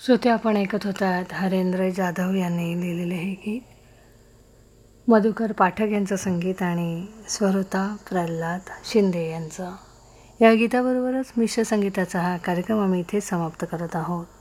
श्रोते, आपण ऐकत होतात हरेंद्र जाधव यांनी लिहिलेले हे गीत, मधुकर पाठक यांचं संगीत आणि स्वर होता प्रल्हाद शिंदे यांचा. या गीताबरोबरच मिश्र संगीताचा हा कार्यक्रम आम्ही इथे समाप्त करत आहोत.